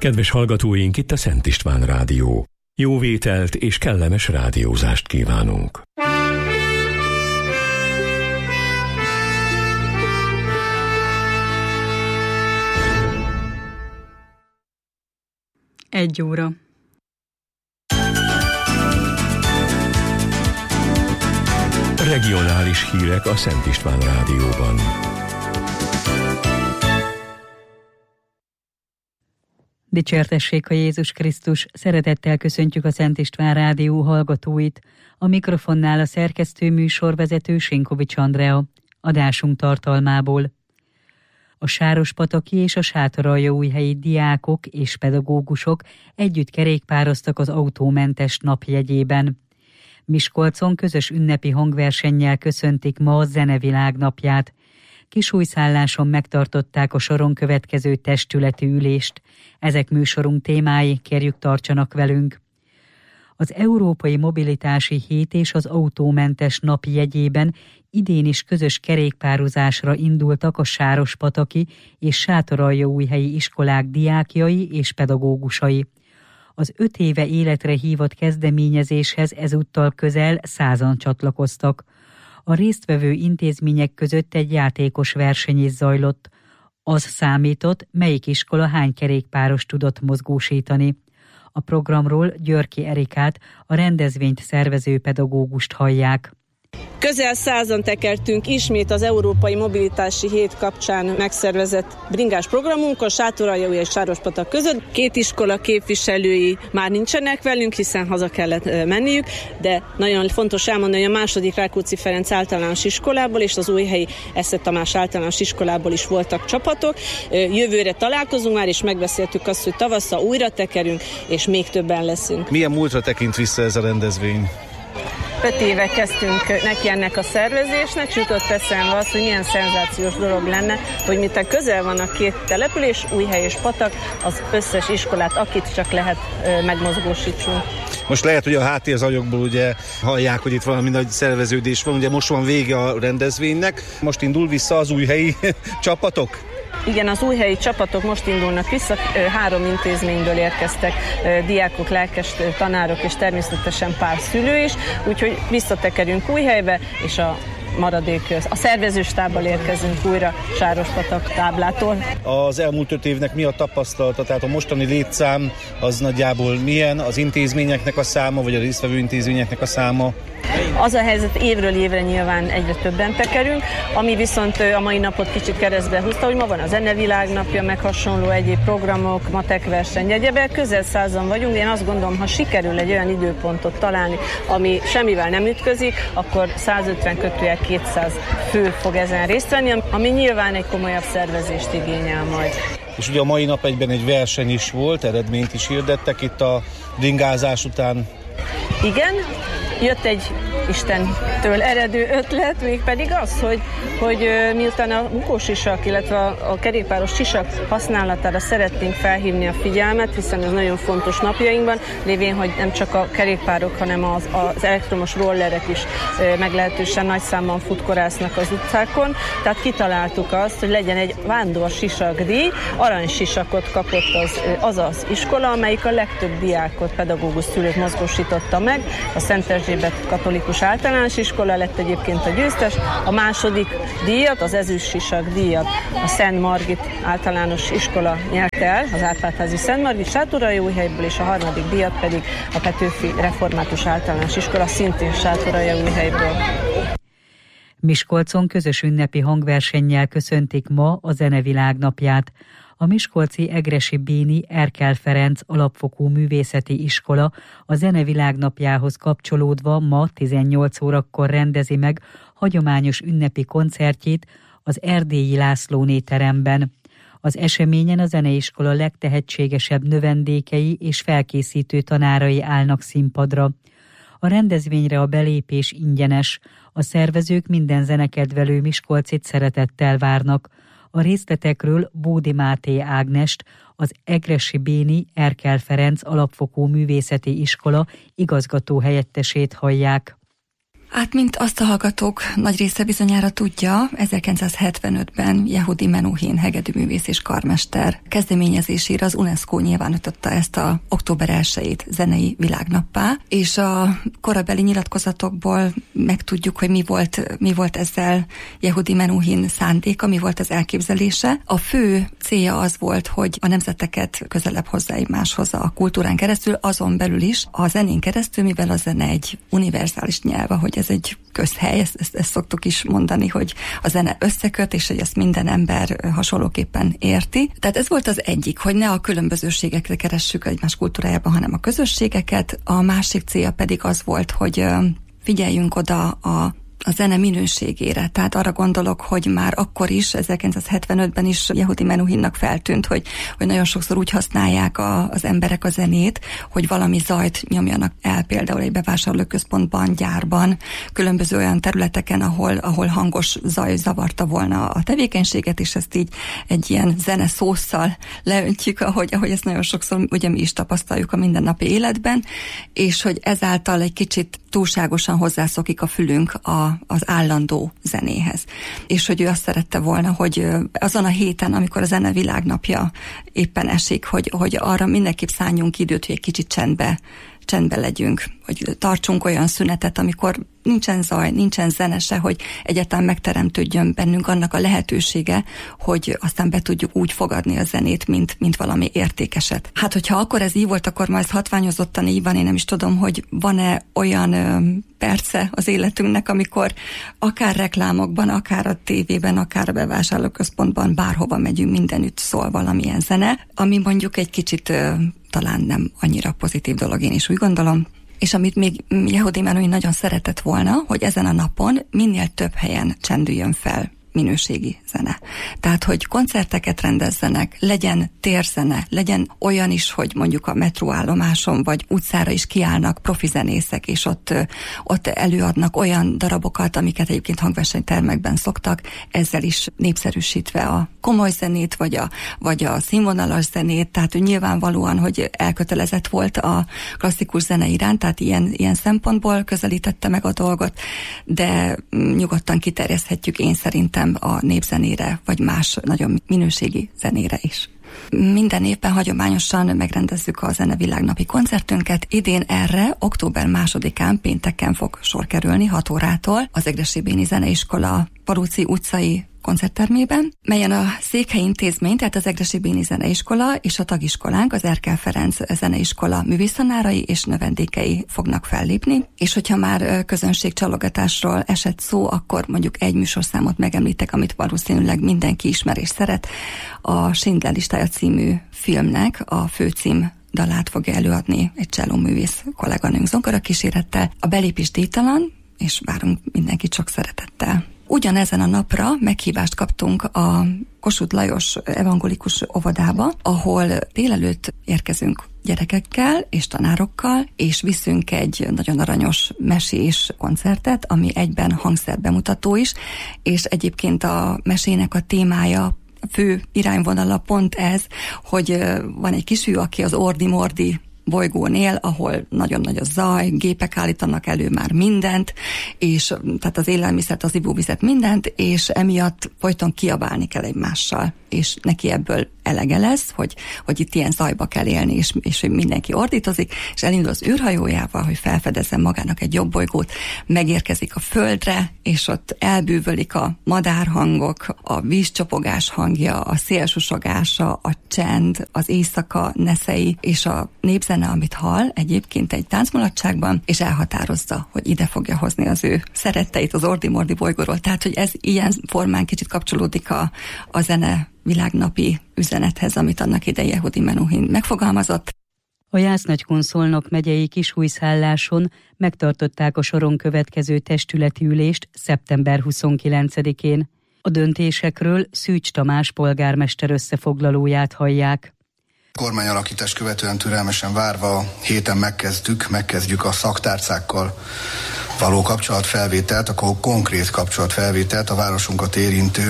Kedves hallgatóink, itt a Szent István Rádió. Jó vételt és kellemes rádiózást kívánunk. Egy óra. Regionális hírek a Szent István Rádióban. Dicsértessék a Jézus Krisztus, szeretettel köszöntjük a Szent István Rádió hallgatóit. A mikrofonnál a szerkesztő műsorvezető Sinkovics Andrea. Adásunk tartalmából. A sárospataki és a sátoraljaújhelyi diákok és pedagógusok együtt kerékpároztak az autómentes nap jegyében. Miskolcon közös ünnepi hangversennyel köszöntik ma a Zenevilág napját. Kisújszálláson megtartották a soron következő testületi ülést. Ezek műsorunk témái, kérjük tartsanak velünk. Az Európai Mobilitási Hét és az Autómentes Nap jegyében idén is közös kerékpározásra indultak a sárospataki és sátoraljaújhelyi iskolák diákjai és pedagógusai. Az 5 éve életre hívott kezdeményezéshez ezúttal közel 100-an csatlakoztak. A résztvevő intézmények között egy játékos verseny is zajlott. Az számított, melyik iskola hány kerékpáros tudott mozgósítani. A programról Györki Erikát, a rendezvényt szervező pedagógust hallják. Közel 100-an tekertünk ismét az Európai Mobilitási Hét kapcsán megszervezett bringás programunkon, Sátoraljaújhely és Sárospatak között. 2 iskola képviselői már nincsenek velünk, hiszen haza kellett menniük, de nagyon fontos elmondani, hogy a második Rákóczi Ferenc általános iskolából és az újhelyi Eszed Tamás általános iskolából is voltak csapatok. Jövőre találkozunk már, és megbeszéltük azt, hogy tavasszal újra tekerünk, és még többen leszünk. Milyen múltra tekint vissza ez a rendezvény? 5 éve kezdtünk neki ennek a szervezésnek, és jutott eszembe az, hogy milyen szenzációs dolog lenne, hogy miután közel van a 2 település, Újhely és Patak, az összes iskolát, akit csak lehet, megmozgósítsunk. Most lehet, hogy a háttérzajokból ugye hallják, hogy itt valami nagy szerveződés van, ugye most van vége a rendezvénynek, most indul vissza az újhelyi csapatok? Igen, az újhelyi csapatok most indulnak vissza, 3 intézményből érkeztek diákok, lelkes tanárok és természetesen pár szülő is, úgyhogy visszatekerünk Újhelybe, és a szervezőstábbal érkezünk újra Sárospatak táblától. Az elmúlt 5 évnek mi a tapasztalata, tehát a mostani létszám az nagyjából milyen, az intézményeknek a száma, vagy a résztvevő intézményeknek a száma? Az a helyzet, évről évre nyilván egyre többen tekerünk, ami viszont a mai napot kicsit keresztbe húzta, hogy ma van a Zenevilág napja, meg hasonló egyéb programok, matekverseny, egyebek, közel 100-an vagyunk. Én azt gondolom, ha sikerül egy olyan időpontot találni, ami semmivel nem ütközik, akkor 150-200 fő fog ezen részt venni, ami nyilván egy komolyabb szervezést igényel majd. És ugye a mai nap egyben egy verseny is volt, eredményt is hirdettek itt a bringázás után. Igen, jött egy Istentől eredő ötlet, mégpedig az, hogy miután a bukósisak, illetve a kerékpáros sisak használatára szeretnénk felhívni a figyelmet, hiszen ez nagyon fontos napjainkban, lévén, hogy nem csak a kerékpárok, hanem az elektromos rollerek is meglehetősen nagy számban futkorásznak az utcákon. Tehát kitaláltuk azt, hogy legyen egy vándor sisakdíj, aranysisakot kapott az iskola, amelyik a legtöbb diákot, pedagógus szülőt mozgósította meg. A Szent Erzsébet katolikus általános iskola lett egyébként a győztes, a második díjat, az ezüst sisak díjat a Szent Margit általános iskola nyerte el, az Árpád-házi Szent Margit Sátoraljaújhelyből, és a harmadik díjat pedig a Petőfi Református általános iskola szintén Sátoraljaújhelyből. Miskolcon közös ünnepi hangversennyel köszöntik ma a Zenevilág napját. A miskolci Egressy Béni Erkel Ferenc alapfokú művészeti iskola a Zenevilág napjához kapcsolódva ma 18 órakor rendezi meg hagyományos ünnepi koncertjét az Erdélyi Lászlóné teremben. Az eseményen a zeneiskola legtehetségesebb növendékei és felkészítő tanárai állnak színpadra. A rendezvényre a belépés ingyenes, a szervezők minden zenekedvelő miskolcit szeretettel várnak. A részletekről Bódi Máté Ágnest, az Egressy Béni Erkel Ferenc alapfokú művészeti iskola igazgató helyettesét hallják. Hát, mint azt a hallgatók nagy része bizonyára tudja, 1975-ben Yehudi Menuhin hegedűművész és karmester kezdeményezésére az UNESCO nyilvánította ezt a október 1-ét zenei világnappá, és a korabeli nyilatkozatokból megtudjuk, hogy mi volt ezzel Yehudi Menuhin szándéka, mi volt az elképzelése. A fő célja az volt, hogy a nemzeteket közelebb hozza egymáshoz a kultúrán keresztül, azon belül is a zenén keresztül, mivel a zene egy univerzális nyelv, hogy ez egy közhely, ezt szoktuk is mondani, hogy a zene összeköt, és hogy ezt minden ember hasonlóképpen érti. Tehát ez volt az egyik, hogy ne a különbözőségekre keressük egymás kultúrájában, hanem a közösségeket. A másik célja pedig az volt, hogy figyeljünk oda a zene minőségére. Tehát arra gondolok, hogy már akkor is, 1975-ben is Yehudi Menuhinnak feltűnt, hogy nagyon sokszor úgy használják az emberek a zenét, hogy valami zajt nyomjanak el, például egy bevásárlóközpontban, gyárban, különböző olyan területeken, ahol hangos zaj zavarta volna a tevékenységet, és ezt így egy ilyen zene szósszal leöntjük, ahogy ezt nagyon sokszor ugye mi is tapasztaljuk a mindennapi életben, és hogy ezáltal egy kicsit túlságosan hozzászokik a fülünk az állandó zenéhez. És hogy ő azt szerette volna, hogy azon a héten, amikor a zene világnapja éppen esik, hogy arra mindenképp szálljunk időt, hogy egy kicsit csendbe legyünk, hogy tartsunk olyan szünetet, amikor nincsen zaj, nincsen zene se, hogy egyáltalán megteremtődjön bennünk annak a lehetősége, hogy aztán be tudjuk úgy fogadni a zenét, mint valami értékeset. Hát, hogyha akkor ez így volt, akkor ma ez hatványozottan így van, én nem is tudom, hogy van-e olyan perce az életünknek, amikor akár reklámokban, akár a tévében, akár a bevásárlóközpontban, bárhova megyünk, mindenütt szól valamilyen zene, ami mondjuk egy kicsit talán nem annyira pozitív dolog, én is úgy gondolom. És amit még Yehudi Menuhin nagyon szeretett volna, hogy ezen a napon minél több helyen csendüljön fel minőségi zene. Tehát, hogy koncerteket rendezzenek, legyen térzene, legyen olyan is, hogy mondjuk a metróállomáson vagy utcára is kiállnak profi zenészek, és ott előadnak olyan darabokat, amiket egyébként hangversenytermekben szoktak, ezzel is népszerűsítve a komoly zenét, vagy a színvonalas zenét, tehát hogy nyilvánvalóan, hogy elkötelezett volt a klasszikus zene iránt, tehát ilyen szempontból közelítette meg a dolgot, de nyugodtan kiterjeszthetjük én szerintem a népzenére, vagy más nagyon minőségi zenére is. Minden évben hagyományosan megrendezzük a Zene Világnapi koncertünket. Idén erre október 2-án pénteken fog sor kerülni 6 órától az Egressy-Béni Zeneiskola Paróci utcai koncerttermében, melyen a székhelyi intézmény, tehát az Egressy-Béni Zeneiskola és a tagiskolánk, az Erkel Ferenc Zeneiskola művésztanárai és növendékei fognak fellépni, és hogyha már közönségcsalogatásról esett szó, akkor mondjuk egy műsorszámot megemlítek, amit valószínűleg mindenki ismer és szeret. A Schindler listája című filmnek a főcím dalát fogja előadni egy csellóművész kolléganőnk zongorakísérettel. A belépés díjtalan, és várunk mindenkit sok szeretettel. Ugyanezen a napra meghívást kaptunk a Kossuth Lajos evangelikus óvodába, ahol délelőtt érkezünk gyerekekkel és tanárokkal, és viszünk egy nagyon aranyos mesés koncertet, ami egyben hangszerbemutató is, és egyébként a mesének a témája, a fő irányvonala pont ez, hogy van egy kisfiú, aki az ordi-mordi bolygón él, ahol nagyon nagy a zaj, gépek állítanak elő már mindent, és tehát az élelmiszert, az ivóvizet, mindent, és emiatt folyton kiabálni kell egymással, és neki ebből elege lesz, hogy itt ilyen zajba kell élni, és hogy mindenki ordítozik, és elindul az űrhajójával, hogy felfedezzen magának egy jobb bolygót, megérkezik a Földre, és ott elbűvölik a madárhangok, a vízcsapogás hangja, a szélsusogása, a csend, az éjszaka neszei, és a népzene, amit hall egyébként egy táncmulatságban, és elhatározza, hogy ide fogja hozni az ő szeretteit az ordi-mordi bolygóról. Tehát, hogy ez ilyen formán kicsit kapcsolódik a zene világnapi üzenethez, amit annak idején Yehudi Menuhin megfogalmazott. A Jász-Nagykun-Szolnok megyei Kisújszálláson megtartották a soron következő testületi ülést szeptember 29-én. A döntésekről Szűcs Tamás polgármester összefoglalóját hallják. Kormányalakítás követően türelmesen várva héten megkezdjük a szaktárcákkal való kapcsolatfelvételt, akkor konkrét kapcsolatfelvételt, a városunkat érintő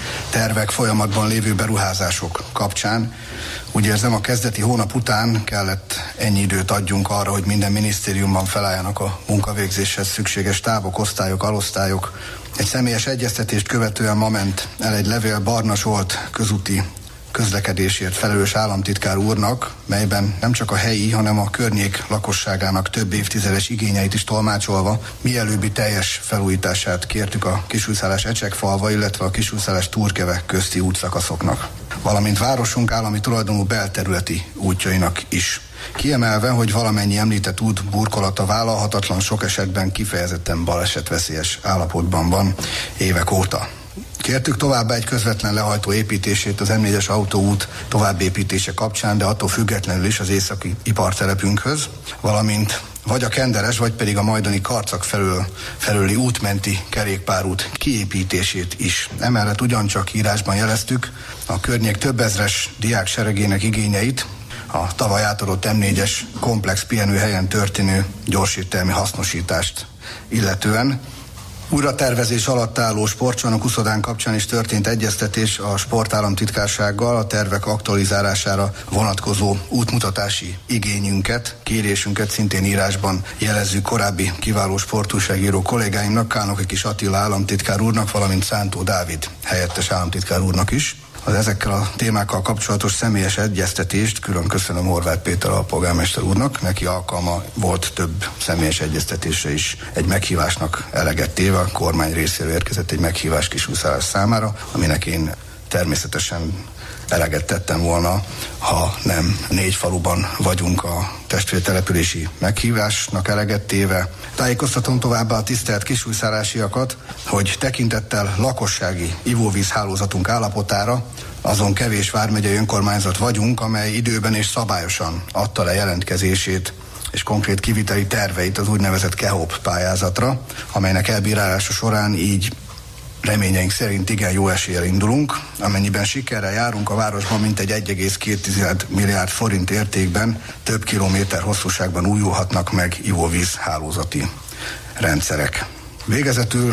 tervek, folyamatban lévő beruházások kapcsán. Úgy érzem, a kezdeti hónap után kellett ennyi időt adjunk arra, hogy minden minisztériumban felálljanak a munkavégzéshez szükséges stábok, osztályok, alosztályok. Egy személyes egyeztetést követően ma ment el egy levél Barna Zsolt közúti közlekedésért felelős államtitkár úrnak, melyben nem csak a helyi, hanem a környék lakosságának több évtizedes igényeit is tolmácsolva mielőbbi teljes felújítását kértük a Kisújszállás Ecsekfalva, illetve a Kisújszállás Turkeve közti útszakaszoknak, valamint városunk állami tulajdonú belterületi útjainak is. Kiemelve, hogy valamennyi említett út burkolata vállalhatatlan, sok esetben kifejezetten balesetveszélyes állapotban van évek óta. Kértük továbbá egy közvetlen lehajtó építését az M4-es autóút továbbépítése kapcsán, de attól függetlenül is az északi ipartelepünkhöz, valamint vagy a Kenderes, vagy pedig a majdani Karcag felőli útmenti kerékpárút kiépítését is. Emellett ugyancsak írásban jeleztük a környék több ezres diák seregének igényeit, a tavaly átadott M4-es komplex pihenőhelyen történő gyorsértelmi hasznosítást illetően. Újratervezés alatt álló sportcsarnok uszodán kapcsán is történt egyeztetés a sportállamtitkársággal, a tervek aktualizálására vonatkozó útmutatási igényünket, kérésünket szintén írásban jelezzük korábbi kiváló sportújságíró kollégáimnak, Kálnoki Kis Attila államtitkár úrnak, valamint Szántó Dávid helyettes államtitkár úrnak is. Az ezekkel a témákkal kapcsolatos személyes egyeztetést külön köszönöm Horváth Péter alpolgármester úrnak, neki alkalma volt több személyes egyeztetésre is, egy meghívásnak eleget téve, a kormány részéről érkezett egy meghívás Kisújszállás számára, aminek én természetesen eleget tettem volna, ha nem 4 faluban vagyunk a testvértelepülési meghívásnak eleget téve. Tájékoztatom továbbá a tisztelt kisújszállásiakat, hogy tekintettel lakossági ivóvízhálózatunk állapotára azon kevés vármegyei önkormányzat vagyunk, amely időben és szabályosan adta le jelentkezését és konkrét kiviteli terveit az úgynevezett KEHOP pályázatra, amelynek elbírálása során így reményeink szerint igen jó eséllyel indulunk, amennyiben sikerrel járunk, a városban mintegy 1,2 milliárd forint értékben több kilométer hosszúságban újulhatnak meg ivóvíz hálózati rendszerek. Végezetül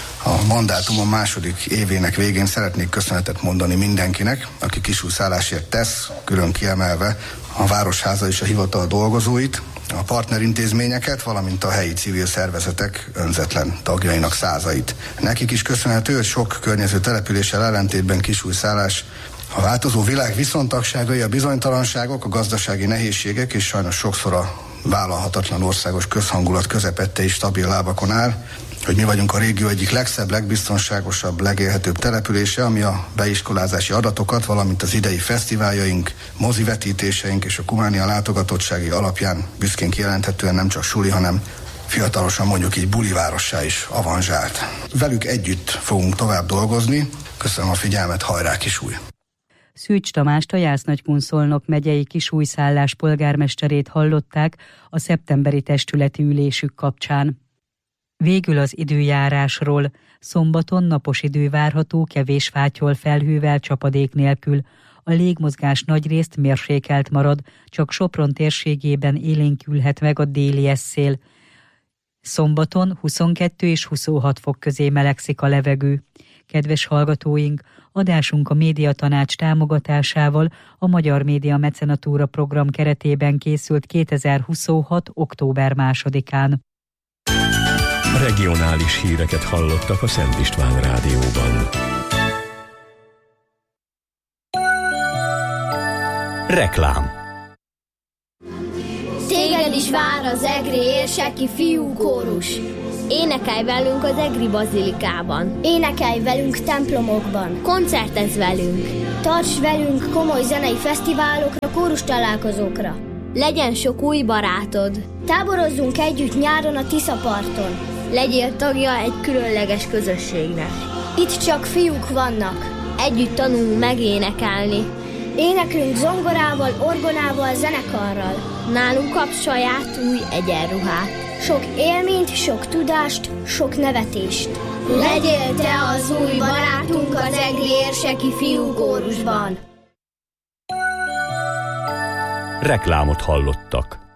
a mandátumom második évének végén szeretnék köszönetet mondani mindenkinek, aki Kisújszállásért tesz, külön kiemelve a Városháza és a hivatal dolgozóit, a partnerintézményeket, valamint a helyi civil szervezetek önzetlen tagjainak százait. Nekik is köszönhető, hogy sok környező településsel ellentétben Kisújszállás a változó világ viszontagságai, a bizonytalanságok, a gazdasági nehézségek és sajnos sokszor a vállalhatatlan országos közhangulat közepette is stabil lábakon áll, hogy mi vagyunk a régió egyik legszebb, legbiztonságosabb, legélhetőbb települése, ami a beiskolázási adatokat, valamint az idei fesztiváljaink, mozivetítéseink és a Kumánia látogatottsági alapján büszkén kijelenthetően nem csak suli, hanem fiatalosan mondjuk így bulivárossá is avanzsált. Velük együtt fogunk tovább dolgozni. Köszönöm a figyelmet, hajrá Kisúj! Szűcs Tamást, a Jász-Nagykun-Szolnok megyei Kisújszállás polgármesterét hallották a szeptemberi testületi ülésük kapcsán. Végül az időjárásról. Szombaton napos idő várható, kevés fátyol felhővel, csapadék nélkül. A légmozgás nagyrészt mérsékelt marad, csak Sopron térségében élénkülhet meg a déli eszél. Szombaton 22 és 26 fok közé melegszik a levegő. Kedves hallgatóink, adásunk a Médiatanács támogatásával a Magyar Média Mecenatúra program keretében készült 2026. október 2-án. Regionális híreket hallottak a Szent István Rádióban. Reklám. Téged is vár az egri érseki fiúkórus. Énekelj velünk az egri bazilikában. Énekelj velünk templomokban. Koncertezz velünk. Tarts velünk komoly zenei fesztiválokra, kórus találkozókra. Legyen sok új barátod. Táborozzunk együtt nyáron a Tiszaparton. Legyél tagja egy különleges közösségnek. Itt csak fiúk vannak. Együtt tanulunk megénekelni. Éneklünk zongorával, orgonával, zenekarral. Nálunk kapsz saját új egyenruhát. Sok élményt, sok tudást, sok nevetést. Legyél te az új barátunk az egri érseki fiúkórusban. Reklámot hallottak.